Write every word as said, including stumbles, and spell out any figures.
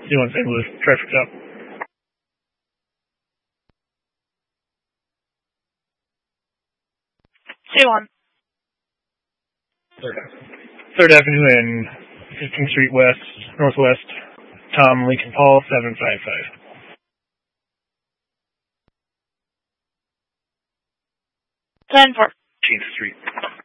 C one Saint Louis, traffic stop. C one. Third Avenue. Third Avenue and fifteenth Street West, Northwest. Tom Lincoln Paul, seven five five. ten four. fifteenth Street.